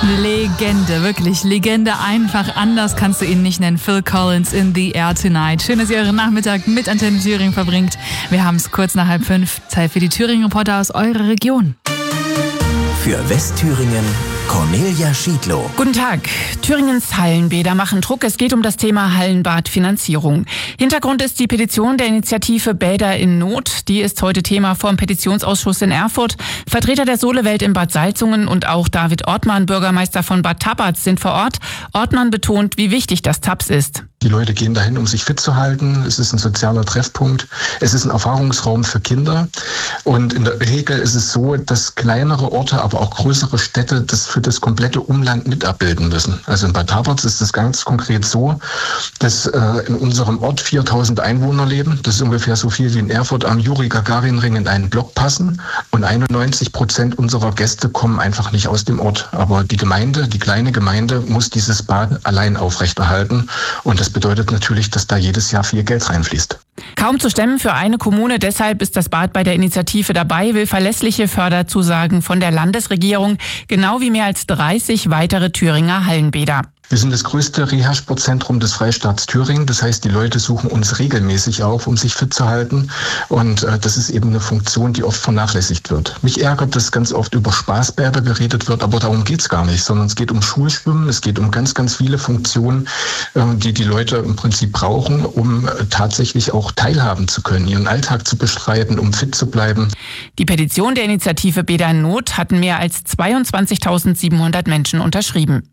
Legende, wirklich Legende. Einfach anders kannst du ihn nicht nennen. Phil Collins, In the Air Tonight. Schön, dass ihr euren Nachmittag mit Antenne Thüringen verbringt. Wir haben es kurz nach 4:30. Zeit für die Thüringen-Reporter aus eurer Region. Für Westthüringen Cornelia Schiedlow. Guten Tag. Thüringens Hallenbäder machen Druck. Es geht um das Thema Hallenbadfinanzierung. Hintergrund ist die Petition der Initiative Bäder in Not. Die ist heute Thema vor dem Petitionsausschuss in Erfurt. Vertreter der Solewelt in Bad Salzungen und auch David Ortmann, Bürgermeister von Bad Tabatz, sind vor Ort. Ortmann betont, wie wichtig das Taps ist. Die Leute gehen dahin, um sich fit zu halten. Es ist ein sozialer Treffpunkt. Es ist ein Erfahrungsraum für Kinder. Und in der Regel ist es so, dass kleinere Orte, aber auch größere Städte das für das komplette Umland mit abbilden müssen. Also in Bad Tabatz ist es ganz konkret so, dass in unserem Ort 4000 Einwohner leben. Das ist ungefähr so viel wie in Erfurt am Juri-Gagarin-Ring in einen Block passen. Und 91% unserer Gäste kommen einfach nicht aus dem Ort. Aber die Gemeinde, die kleine Gemeinde, muss dieses Bad allein aufrechterhalten. Und das bedeutet natürlich, dass da jedes Jahr viel Geld reinfließt. Kaum zu stemmen für eine Kommune, deshalb ist das Bad bei der Initiative dabei, will verlässliche Förderzusagen von der Landesregierung, genau wie mehr als 30 weitere Thüringer Hallenbäder. Wir sind das größte Reha-Sportzentrum des Freistaats Thüringen. Das heißt, die Leute suchen uns regelmäßig auf, um sich fit zu halten. Und das ist eben eine Funktion, die oft vernachlässigt wird. Mich ärgert, dass ganz oft über Spaßbäder geredet wird, aber darum geht's gar nicht, sondern es geht um Schulschwimmen, es geht um ganz, ganz viele Funktionen, die die Leute im Prinzip brauchen, um tatsächlich auch teilhaben zu können, ihren Alltag zu bestreiten, um fit zu bleiben. Die Petition der Initiative Bäder in Not hatten mehr als 22.700 Menschen unterschrieben.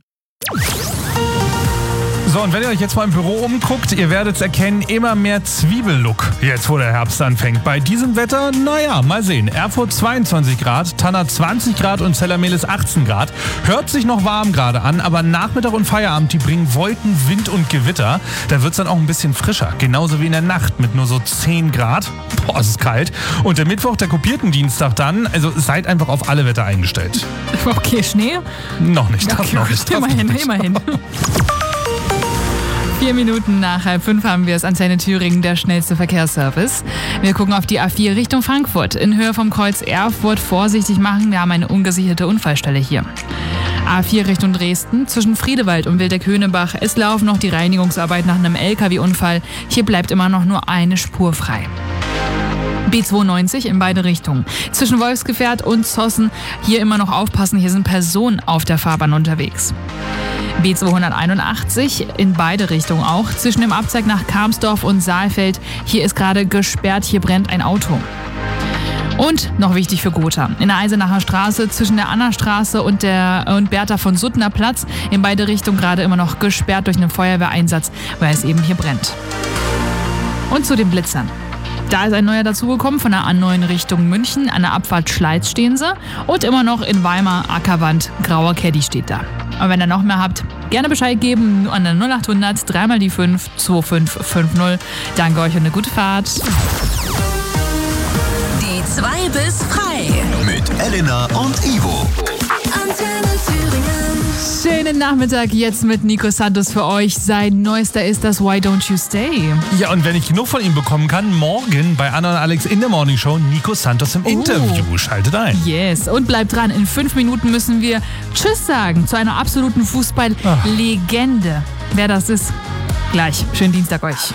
So, und wenn ihr euch jetzt mal im Büro umguckt, ihr werdet es erkennen, immer mehr Zwiebellook, jetzt wo der Herbst anfängt. Bei diesem Wetter, naja, mal sehen. Erfurt 22 Grad, Tanner 20 Grad und Zellermelis 18 Grad. Hört sich noch warm gerade an, aber Nachmittag und Feierabend, die bringen Wolken, Wind und Gewitter. Da wird es dann auch ein bisschen frischer, genauso wie in der Nacht mit nur so 10 Grad. Boah, es ist kalt. Und der Mittwoch, der kopierten Dienstag dann, also seid einfach auf alle Wetter eingestellt. Okay, Schnee? Noch nicht, das okay, noch nicht. Immerhin. 4 Minuten nach 4:30 haben wir es. Antenne Thüringen, der schnellste Verkehrsservice. Wir gucken auf die A4 Richtung Frankfurt. In Höhe vom Kreuz Erfurt vorsichtig machen. Wir haben eine ungesicherte Unfallstelle hier. A4 Richtung Dresden. Zwischen Friedewald und Wildeck-Höhnebach. Es laufen noch die Reinigungsarbeiten nach einem LKW-Unfall. Hier bleibt immer noch nur eine Spur frei. B92 in beide Richtungen. Zwischen Wolfsgefährt und Zossen. Hier immer noch aufpassen. Hier sind Personen auf der Fahrbahn unterwegs. B281 in beide Richtungen auch. Zwischen dem Abzweig nach Karmsdorf und Saalfeld. Hier ist gerade gesperrt, hier brennt ein Auto. Und noch wichtig für Gotha. In der Eisenacher Straße zwischen der Annastraße und Bertha von Suttner Platz. In beide Richtungen gerade immer noch gesperrt durch einen Feuerwehreinsatz, weil es eben hier brennt. Und zu den Blitzern. Da ist ein neuer dazugekommen von der A9 Richtung München. An der Abfahrt Schleiz stehen sie. Und immer noch in Weimar, Ackerwand, Grauer Caddy steht da. Und wenn ihr noch mehr habt, gerne Bescheid geben an der 0800 3 die 5 2550. Danke euch und eine gute Fahrt. Die 2 bis frei. Mit Elena und Ivo. Antenne Thüringen. Schönen Nachmittag jetzt mit Nico Santos für euch. Sein neuester ist das Why Don't You Stay? Ja, und wenn ich genug von ihm bekommen kann, morgen bei Anna und Alex in der Morning Show Nico Santos im Interview. Schaltet ein. Yes, und bleibt dran. In 5 Minuten müssen wir Tschüss sagen zu einer absoluten Fußball-Legende. Wer das ist, gleich. Schönen Dienstag euch.